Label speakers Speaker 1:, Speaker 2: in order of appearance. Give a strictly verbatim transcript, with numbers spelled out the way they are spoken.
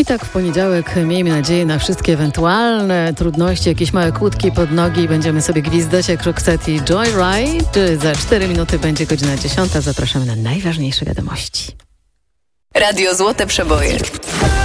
Speaker 1: tak w poniedziałek miejmy nadzieję na wszystkie ewentualne trudności, jakieś małe kłódki pod nogi i będziemy sobie gwizdać jak Roxette i Joyride. Za cztery minuty będzie godzina dziesiąta. Zapraszamy na najważniejsze wiadomości.
Speaker 2: Radio Złote Przeboje.